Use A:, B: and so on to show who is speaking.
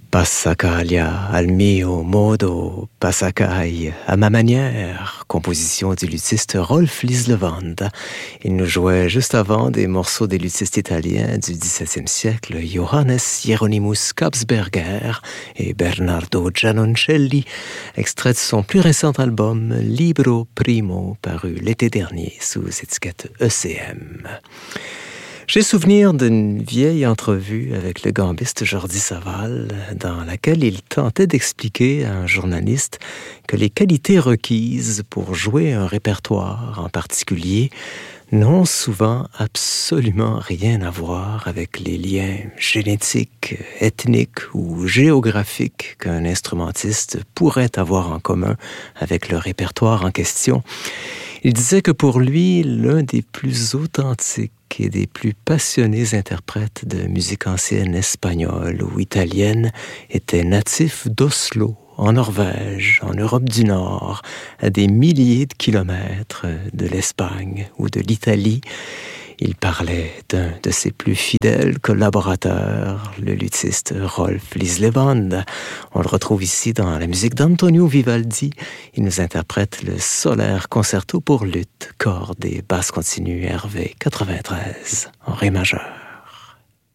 A: Passacaglia al mio modo, passacaille à ma manière, composition du luthiste Rolf Lislevand. Il nous jouait juste avant des morceaux des luthistes italiens du XVIIe siècle, Johannes Hieronymus Kapsberger et Bernardo Giannoncelli, extrait de son plus récent album Libro Primo, paru l'été dernier sous étiquette ECM. J'ai souvenir d'une vieille entrevue avec le gambiste Jordi Savall, dans laquelle il tentait d'expliquer à un journaliste que les qualités requises pour jouer un répertoire en particulier n'ont souvent absolument rien à voir avec les liens génétiques, ethniques ou géographiques qu'un instrumentiste pourrait avoir en commun avec le répertoire en question. Il disait que pour lui, l'un des plus authentiques et des plus passionnés interprètes de musique ancienne espagnole ou italienne était natif d'Oslo, en Norvège, en Europe du Nord, à des milliers de kilomètres de l'Espagne ou de l'Italie. Il parlait d'un de ses plus fidèles collaborateurs, le luthiste Rolf Lislevand. On le retrouve ici dans la musique d'Antonio Vivaldi. Il nous interprète le Solaire Concerto pour luth, cordes et basse continue RV 93 en ré majeur.